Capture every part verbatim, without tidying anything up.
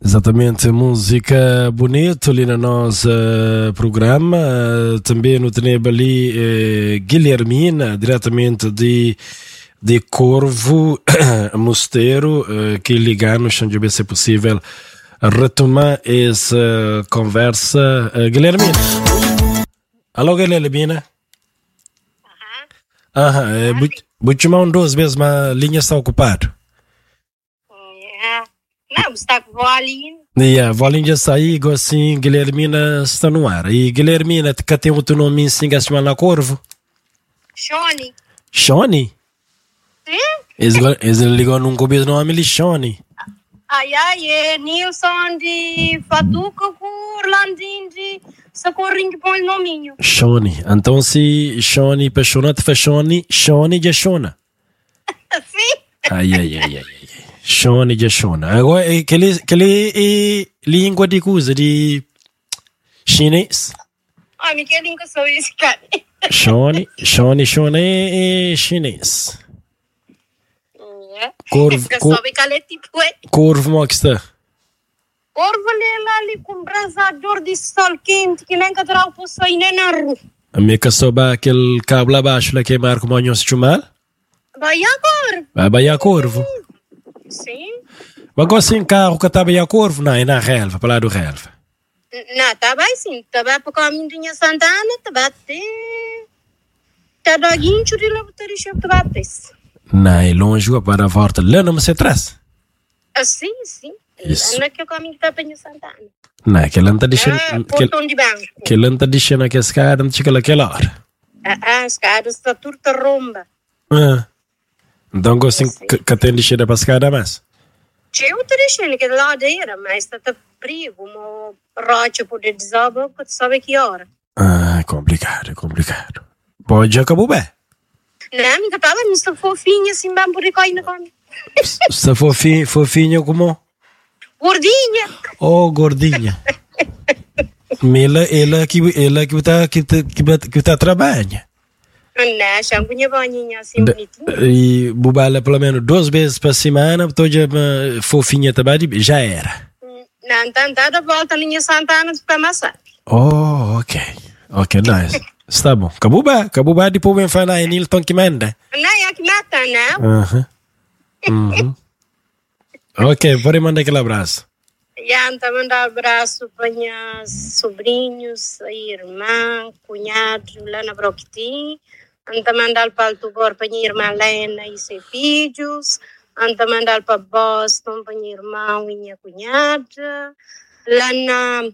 Exatamente, música bonita ali no nosso uh, programa. Uh, também no Teneba ali uh, Guilhermina, diretamente de, de Corvo, Mosteiro, uh, que ligamos, se não ser possível retomar essa conversa. Uh, Guilhermina. Alô, Guilhermina. Aham. Uh-huh. Uh, Vou chamar um duas vezes, mas a linha está ocupada. Não, está com a volinha. Yeah, a volinha já saiu, assim, Guilhermina está no ar. E Guilhermina, que tem outro nome assim, que se chama Corvo? Shoni. Shoni? Sim. Eles ligam num começo nome de Shoni. Ai, ai, é Nilson de Fatuca com Orlandinho de Socorrinho que põe o nominho. Shoni. Então se Shoni para Shona, te faz Shoni, Shoni já Shona. Sim. Ai, ai, ai, ai, ai. Shoni já Shona. Agora, aquele, aquele é língua de coisa, de chinês. Ai, me quer língua só isso, cara. Shoni, Shoni, Shona é, é chinês. Corvo, cor, tipo, é. Corvo, como é que está? Corvo é lá ali com brasador de sol quente, que nem que terá o poço aí nem na rua. A minha que soube aquele cabo lá abaixo, lá que é Marco Manhão se chumal? Vai a Corvo. Vai vai a Corvo. Sim. Mas agora sem carro que está bem a Corvo? Não, é na relva, para lá do relva. Não, está bem sim. Está bem para o caminho de Santana, está bem até... Está doguinho, de lá para o está bem até. Não, é longe para a volta. Lá não me se atrás. Ah, sim, sim. Isso. Não é que o caminho está para Santana. Não, que ele não está deixando... Ah, portão de banco. Que ele não está deixando aquela escada, não chega naquela hora. Ah, ah, a escada está tudo romba. Ah. Então, assim, que tem deixado para a escada mais? Eu estou deixando que é ladeira, mas está perigo. Uma rocha poder desabar, porque tu sabe que hora. Ah, é complicado, é complicado. Pode já acabou bem. Não, minha palavra não está fofinha assim, vamos por aí na cama. Está fofinha, fofinha como? Gordinha. Oh, gordinha. Ela, ela que ela que está que que que está trabalhando. Não, champunha boninha assim bonitinha. E bubala pelo menos duas vezes por semana, toda fofinha também, já era. Não, então tá da volta minha Santana para massagem. Oh, ok. Ok, nice. Está bom. Acabou bem, acabou bem, depois vem falar em Nilton que manda. Não, é que mata, não? Aham. Uhum. Ok, pode mandar aquele abraço. Já, então mandar abraço para meus sobrinhos, a irmã, cunhados, lá na Broquiti. Então mandar para o Tugor para minha irmã Lena e seus filhos. Então mandar para Boston para minha irmã e minha cunhada. Lá na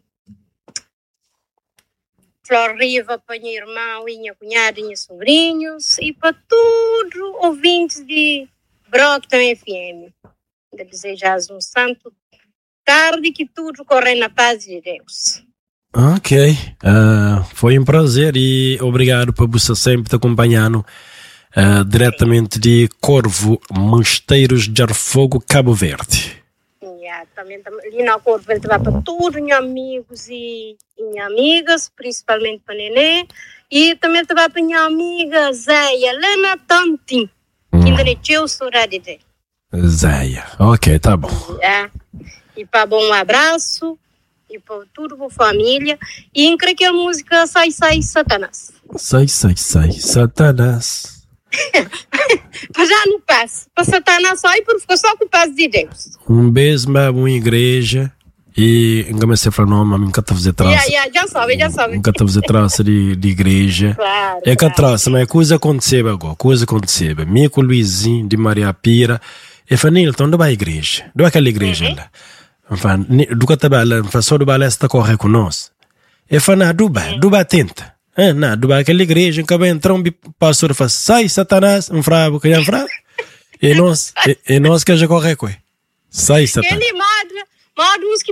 Floriva para minha irmã e minha cunhada e meus sobrinhos. E para todos ouvintes de Brockton F M. De desejar um santo tarde que tudo corre na paz de Deus. Ok, uh, foi um prazer e obrigado por você sempre te acompanhando uh, diretamente de Corvo, Mosteiros de Arfogo, Cabo Verde. Yeah, também ali na Corvo ele vai para todos os amigos e, e amigas, principalmente para Nenê, e também vai para minha amiga Zéia, Lena Tantin, hum. que ainda não tinha o saudade dele. Zéia, ok, tá bom. Yeah. E para bom um abraço. E para tudo, para a família. E em aquela música Sai, Sai, Satanás. Sai, sai, sai, Satanás. Para já não passa. Para Satanás só e por ficar só com o paz de Deus. Um beijo, uma igreja. E nunca me sei falar nome, mas nunca está a fazer traça. Yeah, yeah, já sabe, já sabe. Nunca está a fazer traça de, de igreja. Claro. É que a claro. traça, mas a coisa aconteceu agora. Coisa aconteceu. Mico Luizinho de Maria Pira. E falei, Nilton, onde vai a igreja? Onde vai aquela igreja uhum. lá? Enfin, do que trabalha, só do balé está correr com nós. E fala, Duba, Duba tenta. Ah, não, Duba aquela igreja, acaba entrar um pastor e fala, sai, Satanás, um frabo, que é um frabo. E nós, e, e nós que já correr com ele. Sai, Satanás. Ele madre, madre uns que